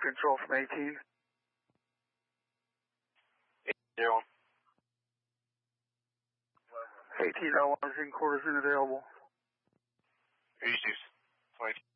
control from 18. 801. 1801 is in quarters unit available. 86. 22.